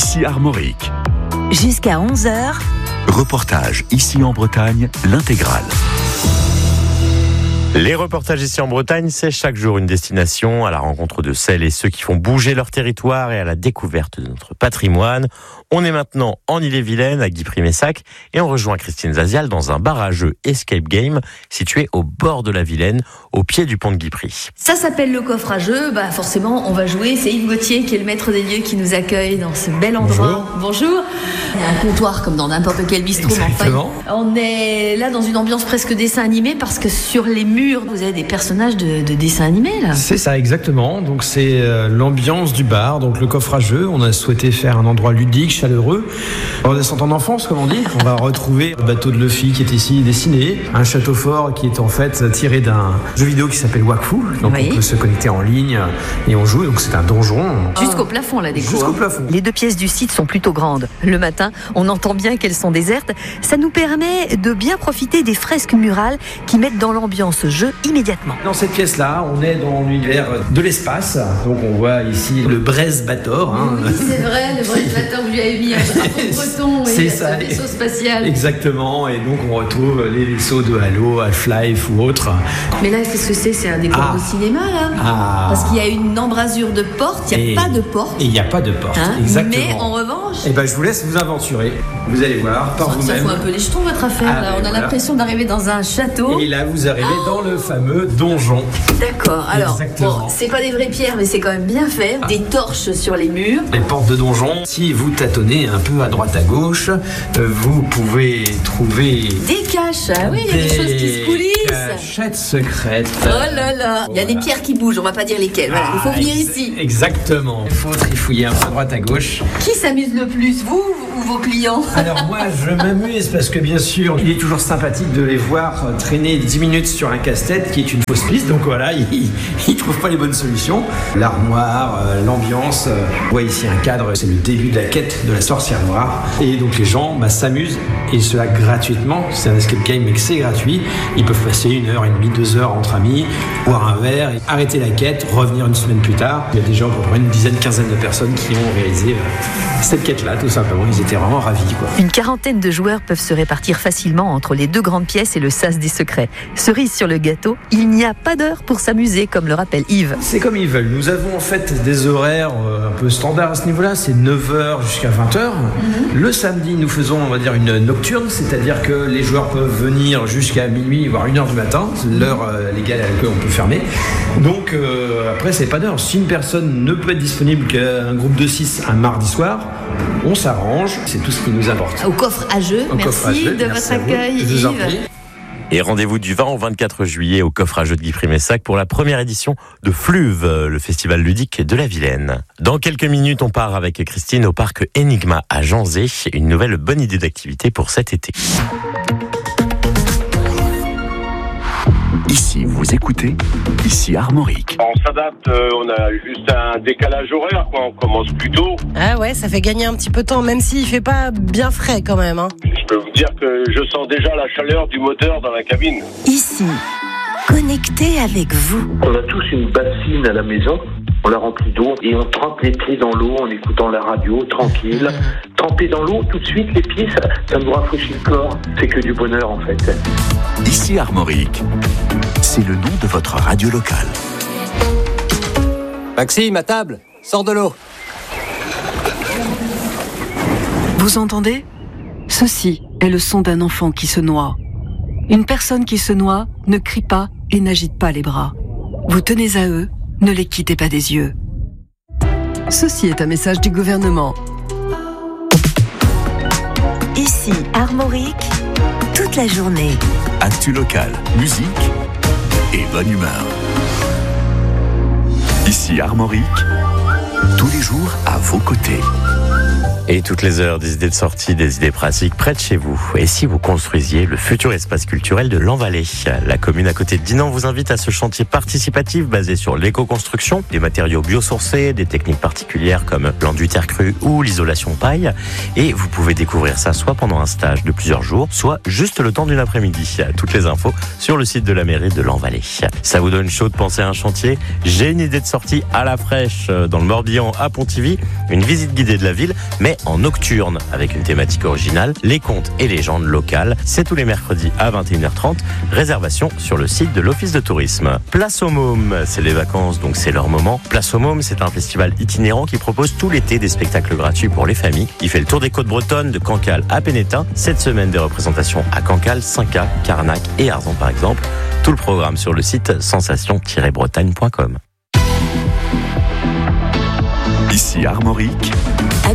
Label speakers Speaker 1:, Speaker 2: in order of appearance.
Speaker 1: Ici Armorique.
Speaker 2: Jusqu'à 11h.
Speaker 1: Reportage ici en Bretagne, l'intégrale.
Speaker 3: Les reportages ici en Bretagne, c'est chaque jour une destination à la rencontre de celles et ceux qui font bouger leur territoire et à la découverte de notre patrimoine. On est maintenant en Ille-et-Vilaine, à Guipry-Messac, et on rejoint Christine Zazial dans un bar à jeux Escape Game situé au bord de la Vilaine, au pied du pont de Guipry.
Speaker 4: Ça s'appelle le coffre à jeux. Forcément, on va jouer. C'est Yves Gauthier qui est le maître des lieux qui nous accueille dans ce bel endroit. Bonjour. Il y a un comptoir comme dans n'importe quel bistrot.
Speaker 3: Exactement.
Speaker 4: Enfin, on est là dans une ambiance presque dessin animé parce que sur les murs, vous avez des personnages de dessins animés là.
Speaker 5: C'est ça, exactement. Donc c'est l'ambiance du bar, donc le coffre à jeux. On a souhaité faire un endroit ludique, chaleureux, redescendant en enfance, comme on dit. On va retrouver le bateau de Luffy qui est ici dessiné, un château fort qui est en fait tiré d'un jeu vidéo qui s'appelle Wakfu. Donc on peut se connecter en ligne et on joue. Donc c'est un donjon.
Speaker 4: Jusqu'au plafond la déco.
Speaker 5: Jusqu'au plafond.
Speaker 2: Les 2 pièces du site sont plutôt grandes. Le matin, on entend bien qu'elles sont désertes. Ça nous permet de bien profiter des fresques murales qui mettent dans l'ambiance jeu immédiatement.
Speaker 5: Dans cette pièce-là, on est dans l'univers de l'espace. Donc on voit ici le Brezbator.
Speaker 4: Oui, c'est vrai, le Brezbator, vous lui avez mis un drapeau breton et un vaisseau spatial.
Speaker 5: Exactement, et donc on retrouve les vaisseaux de Halo, Half-Life ou autres.
Speaker 4: Mais là, qu'est-ce que c'est ? C'est un décor de cinéma, là Parce qu'il y a une embrasure de porte, il n'y a pas de porte.
Speaker 5: Et il n'y a pas de porte, exactement.
Speaker 4: Mais en revanche...
Speaker 5: je vous laisse vous aventurer. Vous allez voir par vous-même.
Speaker 4: Ça fout un peu les jetons, votre affaire. Là. On a l'impression d'arriver dans un château.
Speaker 5: Et là, vous arrivez dans le fameux donjon.
Speaker 4: D'accord. Alors, c'est pas des vraies pierres, mais c'est quand même bien fait. Des torches sur les murs.
Speaker 5: Les portes de donjon, si vous tâtonnez un peu à droite à gauche, vous pouvez trouver...
Speaker 4: Des caches. Ah oui, il y a des choses qui se coulissent.
Speaker 5: Cachettes secrètes.
Speaker 4: Oh là là. Il y a des pierres qui bougent, on va pas dire lesquelles. Voilà, il faut venir ici.
Speaker 5: Exactement. Il faut trifouiller un peu à droite à gauche.
Speaker 4: Qui s'amuse le plus, vous ou vos clients ?
Speaker 5: Alors moi, je m'amuse parce que bien sûr, il est toujours sympathique de les voir traîner 10 minutes sur un casse-tête qui est une fausse piste. Donc voilà, ils trouvent pas les bonnes solutions. L'armoire, l'ambiance. On voit ici un cadre, c'est le début de la quête de la sorcière noire. Et donc les gens s'amusent, et cela gratuitement. C'est un escape game, mais que c'est gratuit. Ils peuvent passer 1h30, 2 heures entre amis, boire un verre, arrêter la quête, revenir une semaine plus tard. Il y a déjà une dizaine, quinzaine de personnes qui ont réalisé cette quête-là, tout simplement. Ils étaient vraiment ravis, quoi.
Speaker 2: Une quarantaine de joueurs peuvent se répartir facilement entre les 2 grandes pièces et le sas des secrets. Cerise sur le gâteau, il n'y a pas d'heure pour s'amuser, comme le rappelle Yves.
Speaker 5: C'est comme ils veulent. Nous avons en fait des horaires un peu standards à ce niveau-là. C'est 9h jusqu'à 20h. Le samedi, nous faisons, on va dire, une nocturne, c'est-à-dire que les joueurs peuvent venir jusqu'à minuit, voire 1h du matin. C'est l'heure légale à laquelle on peut fermer. Donc après, c'est pas d'heure. Si une personne ne peut être disponible qu'un groupe de 6 un mardi soir, on s'arrange. C'est tout ce qui nous importe.
Speaker 4: Au coffre à jeux, merci de votre accueil, Yves.
Speaker 3: Et rendez-vous du 20 au 24 juillet au coffre à jeux de Guipry-Messac pour la première édition de Fluve, le festival ludique de la Vilaine. Dans quelques minutes, on part avec Christine au parc Enigma à Janzé. Une nouvelle bonne idée d'activité pour cet été.
Speaker 1: Ici, vous écoutez, ici Armorique.
Speaker 6: On s'adapte, on a juste un décalage horaire, quoi. On commence plus tôt.
Speaker 7: Ah ouais, ça fait gagner un petit peu de temps, même s'il fait pas bien frais quand même.
Speaker 6: Je peux vous dire que je sens déjà la chaleur du moteur dans la cabine.
Speaker 2: Ici, connecté avec vous.
Speaker 8: On a tous une bassine à la maison. On la remplit d'eau et on trempe les pieds dans l'eau en écoutant la radio, tranquille. Tremper dans l'eau, tout de suite, les pieds, ça nous rafraîchit le corps. C'est que du bonheur, en fait.
Speaker 1: Ici Armorique. C'est le nom de votre radio locale.
Speaker 9: Maxime, à table, sors de l'eau.
Speaker 10: Vous entendez ? Ceci est le son d'un enfant qui se noie. Une personne qui se noie ne crie pas et n'agite pas les bras. Vous tenez à eux, ne les quittez pas des yeux. Ceci est un message du gouvernement.
Speaker 2: Ici, Armorique, toute la journée.
Speaker 1: Actu locale, musique et bonne humeur. Ici Armorique, tous les jours à vos côtés.
Speaker 3: Et toutes les heures, des idées de sortie, des idées pratiques près de chez vous. Et si vous construisiez le futur espace culturel de l'Envalais? La commune à côté de Dinan vous invite à ce chantier participatif basé sur l'éco-construction, des matériaux biosourcés, des techniques particulières comme l'enduit terre crue ou l'isolation paille. Et vous pouvez découvrir ça soit pendant un stage de plusieurs jours, soit juste le temps d'une après-midi. Toutes les infos sur le site de la mairie de l'Envalais. Ça vous donne chaud de penser à un chantier? J'ai une idée de sortie à la fraîche dans le Morbihan à Pontivy. Une visite guidée de la ville, mais en nocturne, avec une thématique originale, les contes et légendes locales. C'est tous les mercredis à 21h30. Réservation sur le site de l'Office de tourisme. Place aux Mômes, c'est les vacances, donc c'est leur moment. Place aux Mômes, c'est un festival itinérant qui propose tout l'été des spectacles gratuits pour les familles. Il fait le tour des côtes bretonnes de Cancale à Pénétin. Cette semaine, des représentations à Cancale, Cinca, Carnac et Arzon par exemple. Tout le programme sur le site sensation-bretagne.com.
Speaker 1: Ici Armorique.